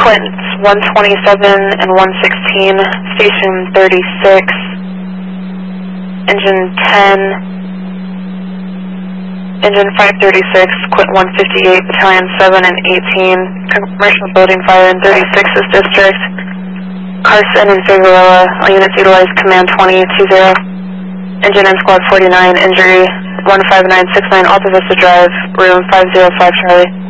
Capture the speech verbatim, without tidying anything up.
Quint one twenty-seven and one sixteen, Station thirty-six, Engine ten, Engine five thirty-six, Quint one fifty-eight, Battalion seven and eighteen, Commercial Building Fire in thirty-sixth District, Carson and Figueroa, all units utilize Command twenty two zero, Engine in Squad forty-nine, injury one five nine six nine, Alta Vista Drive, room five zero five Charlie.